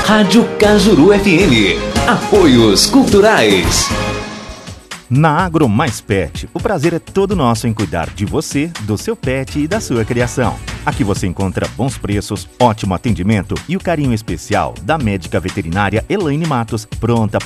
Rádio Cajuru FM. Apoios culturais. Na Agro Mais Pet, o prazer é todo nosso em cuidar de você, do seu pet e da sua criação. Aqui você encontra bons preços, ótimo atendimento e o carinho especial da médica veterinária Elaine Matos, pronta